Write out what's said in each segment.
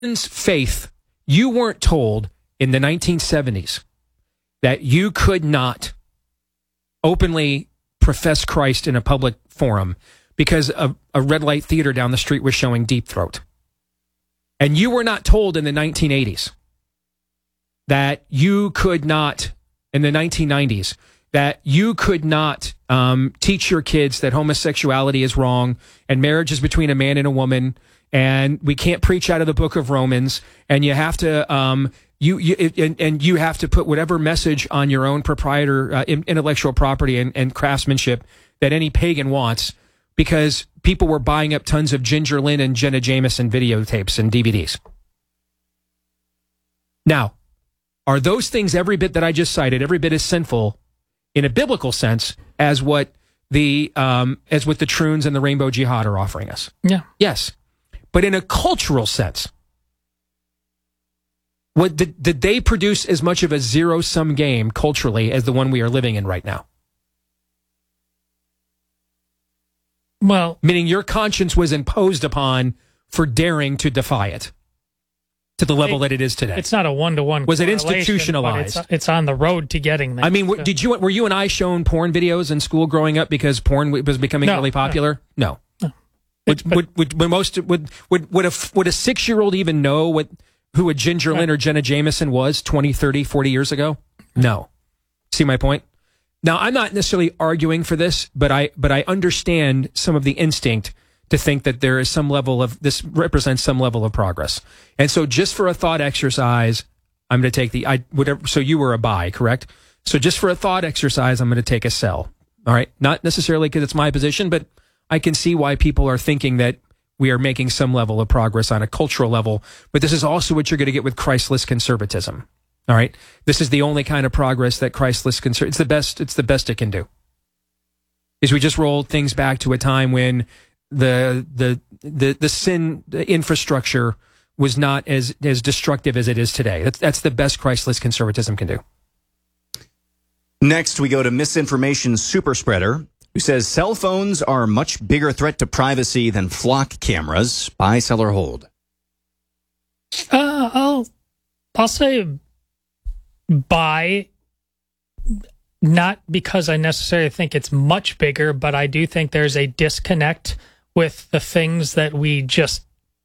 faith, you weren't told in the 1970s that you could not openly profess Christ in a public forum because a red light theater down the street was showing Deep Throat. And you were not told in the 1980s that you could not, in the 1990s, that you could not teach your kids that homosexuality is wrong and marriage is between a man and a woman, and we can't preach out of the book of Romans, and you have to you have to put whatever message on your own intellectual property and craftsmanship that any pagan wants, because people were buying up tons of Ginger Lynn and Jenna Jameson videotapes and DVDs. Now, are those things every bit that I just cited, every bit as sinful in a biblical sense as what the Troons and the Rainbow Jihad are offering us? Yeah. Yes. But in a cultural sense, did they produce as much of a zero-sum game culturally as the one we are living in right now? Well, meaning your conscience was imposed upon for daring to defy it to the level that it is today. It's not a one-to-one. Was it institutionalized? It's on the road to getting there. I mean, were you and I shown porn videos in school growing up because porn was becoming really popular? No. Would a 6-year-old even know who a Ginger Lynn or Jenna Jameson was 20, 30, 40 years ago? No. See my point? Now, I'm not necessarily arguing for this, but I understand some of the instinct to think that there is some level of, this represents some level of progress. And so just for a thought exercise, I'm going to take so you were a buy, correct? So just for a thought exercise, I'm going to take a sell. All right? Not necessarily because it's my position, but I can see why people are thinking that we are making some level of progress on a cultural level. But this is also what you're going to get with Christless conservatism. All right? This is the only kind of progress that Christless it's the best it can do. Is we just rolled things back to a time when the sin infrastructure was not as destructive as it is today. That's the best Christless conservatism can do. Next, we go to misinformation super spreader, who says cell phones are a much bigger threat to privacy than flock cameras. Buy, sell, or hold. I'll say buy, not because I necessarily think it's much bigger, but I do think there's a disconnect with the things that we just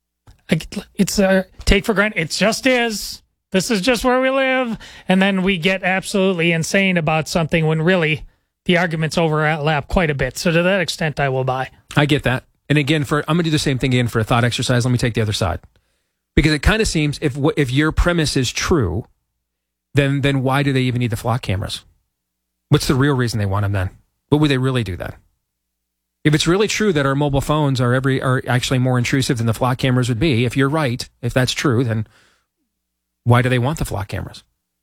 take for granted. It just is. This is just where we live. And then we get absolutely insane about something when really the arguments overlap quite a bit. So to that extent, I will buy. I get that. And again, I'm going to do the same thing again for a thought exercise. Let me take the other side. Because it kind of seems if your premise is true, then why do they even need the flock cameras? What's the real reason they want them then? What would they really do then? If it's really true that our mobile phones are actually more intrusive than the flock cameras would be, if you're right, if that's true, then why do they want the flock cameras?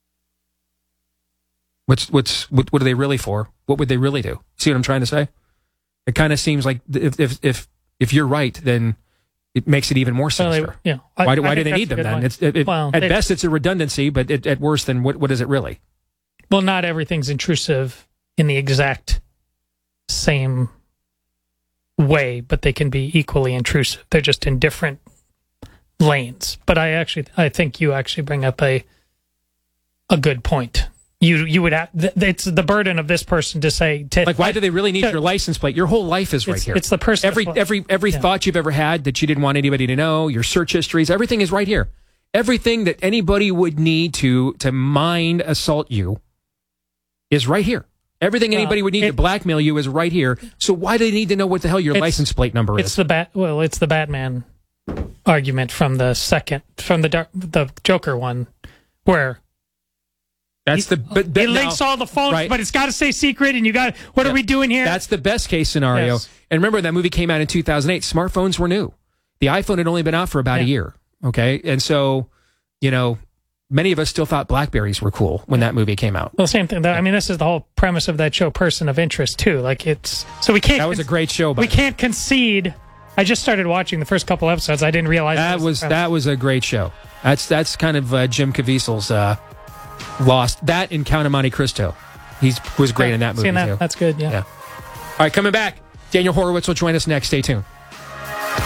What are they really for? What would they really do? See what I'm trying to say? It kind of seems like if you're right, then it makes it even more sinister. Why do they need them then? At best, it's a redundancy, but at worst, then what is it really? Well, not everything's intrusive in the exact same way, but they can be equally intrusive. They're just in different lanes. But I think you actually bring up a good point. You would have, it's the burden of this person to say, why do they really need your license plate? Your whole life is right here. It's the person. Every thought you've ever had that you didn't want anybody to know, your search histories, everything is right here. Everything that anybody would need to mind assault you is right here. Everything anybody would need to blackmail you is right here. So why do they need to know what the hell your license plate number is? It's the Batman argument from the Joker one, where that's it links all the phones, right, but it's got to stay secret. And what are we doing here? That's the best case scenario. Yes. And remember, that movie came out in 2008. Smartphones were new. The iPhone had only been out for about a year. Okay, and so many of us still thought BlackBerries were cool when that movie came out. Well, same thing. This is the whole premise of that show, Person of Interest, too. We can't. That was a great show. We can't concede. I just started watching the first couple episodes. I didn't realize that was a great show. That's kind of Jim Caviezel's Lost. That in Count of Monte Cristo. He was great in that movie too. That's good. Yeah. All right, coming back. Daniel Horowitz will join us next. Stay tuned.